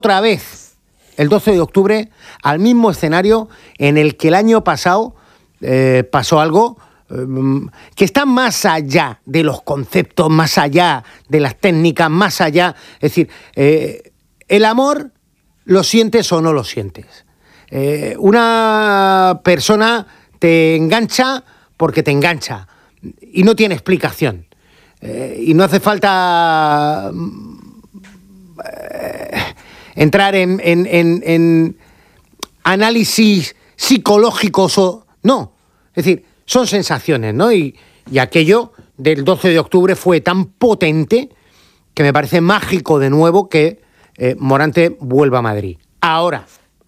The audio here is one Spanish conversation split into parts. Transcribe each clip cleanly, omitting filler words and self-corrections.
otra vez el 12 de octubre al mismo escenario en el que el año pasado pasó algo que está más allá de los conceptos, más allá de las técnicas, más allá. Es decir, el amor lo sientes o no lo sientes. Una persona te engancha porque te engancha y no tiene explicación. Y no hace falta entrar en análisis psicológicos o... No, es decir, son sensaciones, ¿no? Y aquello del 12 de octubre fue tan potente que me parece mágico de nuevo que Morante vuelva a Madrid. Ahora.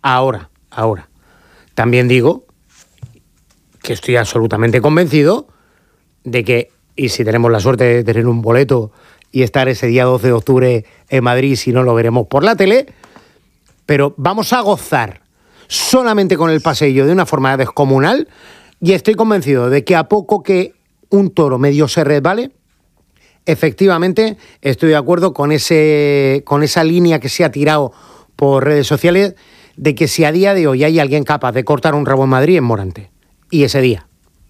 También digo que estoy absolutamente convencido de que, y si tenemos la suerte de tener un boleto y estar ese día 12 de octubre en Madrid, si no lo veremos por la tele, pero vamos a gozar solamente con el paseillo de una forma descomunal, y estoy convencido de que a poco que un toro medio se resbale, efectivamente estoy de acuerdo con esa línea que se ha tirado por redes sociales de que si a día de hoy hay alguien capaz de cortar un rabo en Madrid, es Morante. Y ese día.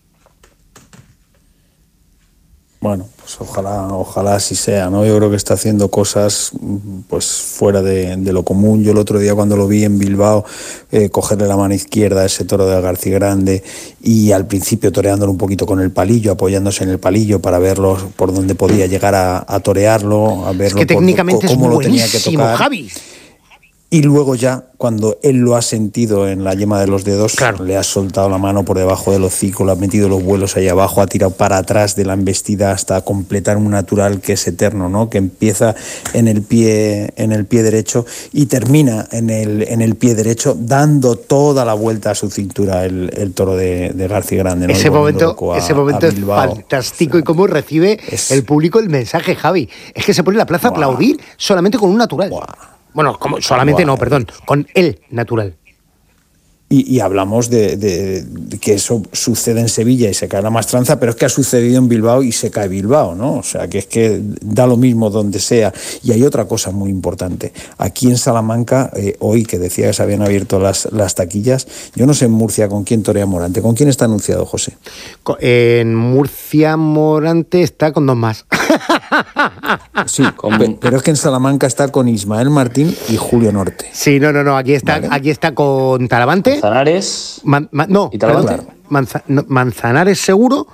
Bueno, pues ojalá así sea, ¿no? Yo creo que está haciendo cosas pues fuera de lo común. Yo el otro día cuando lo vi en Bilbao, cogerle la mano izquierda a ese toro de García Grande y al principio toreándolo un poquito con el palillo, apoyándose en el palillo para verlo por dónde podía llegar a torearlo, a verlo. Es que técnicamente cómo es lo tenía que tocar. Javi. Y luego ya, cuando él lo ha sentido en la yema de los dedos, claro, le ha soltado la mano por debajo del hocico, le ha metido los vuelos ahí abajo, ha tirado para atrás de la embestida hasta completar un natural que es eterno, ¿no? Que empieza en el pie derecho y termina en el pie derecho, dando toda la vuelta a su cintura el toro de García Grande, ¿no? Ese momento es fantástico, y cómo recibe el público el mensaje, Javi. Es que se pone en la plaza a aplaudir solamente con un natural. Bueno, solamente no, perdón, con el natural. Y hablamos de que eso sucede en Sevilla y se cae la maestranza, pero es que ha sucedido en Bilbao y se cae Bilbao, ¿no? O sea, que es que da lo mismo donde sea. Y hay otra cosa muy importante. Aquí en Salamanca, hoy que decía que se habían abierto las taquillas, yo no sé en Murcia con quién torea Morante. ¿Con quién está anunciado, José? En Murcia Morante está con dos más. Sí, pero es que en Salamanca está con Ismael Martín y Julio Norte. Sí, no, aquí está, ¿vale? Aquí está con Talavante. Manzanares. Y Talavante. Manzanares seguro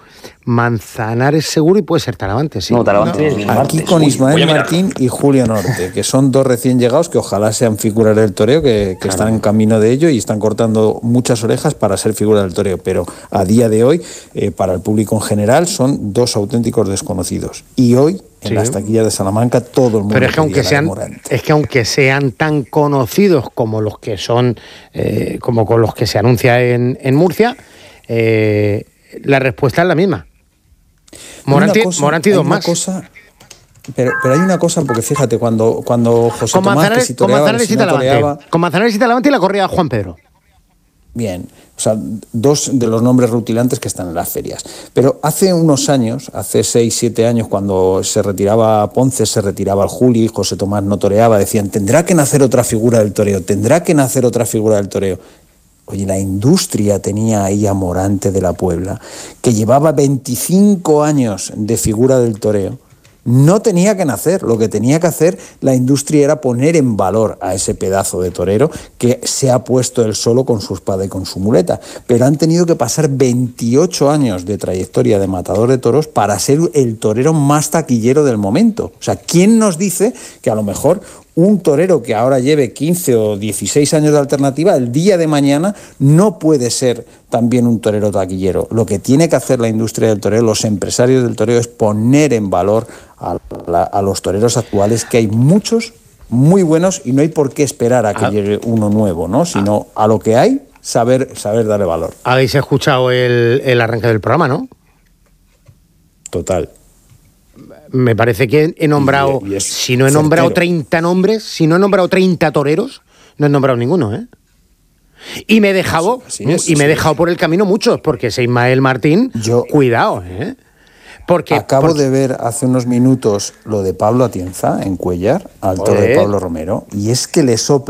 y puede ser Talavante, sí. No, Talavante es aquí con Ismael Martín y Julio Norte, que son dos recién llegados que ojalá sean figuras del toreo, que están en camino de ello y están cortando muchas orejas para ser figuras del toreo, pero a día de hoy, para el público en general, son dos auténticos desconocidos. Y hoy, en las taquillas de Salamanca, todo el mundo. Pero es que aunque sean tan conocidos como los que son, como con los que se anuncia en Murcia, la respuesta es la misma. Morante y dos más. Pero hay una cosa, porque fíjate, cuando José con Tomás, que si toreaba, con Manzanares y Talavante y la corría Juan Pedro. Bien, o sea, dos de los nombres rutilantes que están en las ferias. Pero hace unos años, hace 6, 7 años, cuando se retiraba Ponce, se retiraba el Juli, José Tomás no toreaba, decían, tendrá que nacer otra figura del toreo. Oye, la industria tenía ahí a Morante de la Puebla, que llevaba 25 años de figura del toreo. No tenía que nacer, lo que tenía que hacer la industria era poner en valor a ese pedazo de torero que se ha puesto él solo con su espada y con su muleta. Pero han tenido que pasar 28 años de trayectoria de matador de toros para ser el torero más taquillero del momento. O sea, ¿quién nos dice que a lo mejor un torero que ahora lleve 15 o 16 años de alternativa, el día de mañana no puede ser también un torero taquillero? Lo que tiene que hacer la industria del torero, los empresarios del torero, es poner en valor a los toreros actuales, que hay muchos muy buenos y no hay por qué esperar a que llegue uno nuevo, ¿no? Sino a lo que hay, saber darle valor. Habéis escuchado el arranque del programa, ¿no? Total. Me parece que he nombrado, si no he nombrado 30 nombres, si no he nombrado 30 toreros, no he nombrado ninguno, ¿eh? Y me he dejado, por el camino muchos, porque ese Ismael Martín, cuidado, ¿eh? Acabo de ver hace unos minutos lo de Pablo Atienza en Cuéllar, al toro de Pablo Romero, y es que le sopla